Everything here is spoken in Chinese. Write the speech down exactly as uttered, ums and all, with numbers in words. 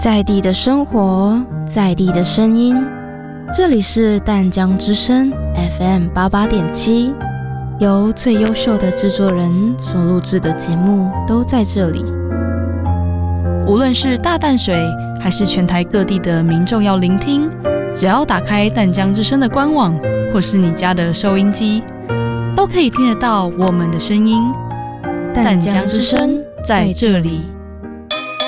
在地的生活，在地的声音，这里是淡江之声 F M 八八点七，由最优秀的制作人所录制的节目都在这里。 无论是大淡水，还是全台各地的民众要聆听，只要打开淡江之声的官网，或是你家的收音机，都可以听得到我们的声音。淡江之声在这里。